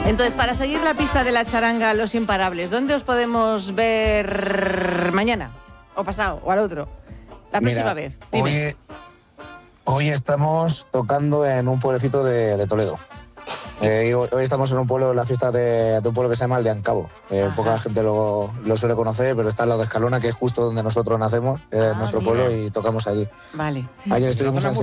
Entonces, para seguir la pista de la charanga Los Imparables, ¿dónde os podemos ver mañana? ¿O pasado? ¿O al otro? La próxima vez. Dime. Hoy estamos tocando en un pueblecito de Toledo. Hoy estamos en un pueblo, la fiesta de un pueblo que se llama Aldeancabo. Poca gente lo suele conocer, pero está al lado de Escalona, que es justo donde nosotros nacemos, nuestro pueblo, y tocamos allí. Vale. Ayer estuvimos